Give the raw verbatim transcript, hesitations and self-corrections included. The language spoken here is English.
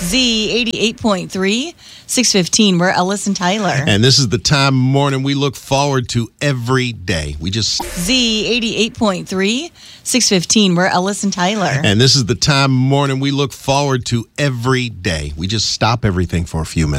Z eighty-eight point three, six fifteen. We're Ellis and Tyler. And this is the time of morning we look forward to every day. We just Z eighty-eight point three, six fifteen. We're Ellis and Tyler. And this is the time of morning we look forward to every day. We just stop everything for a few minutes.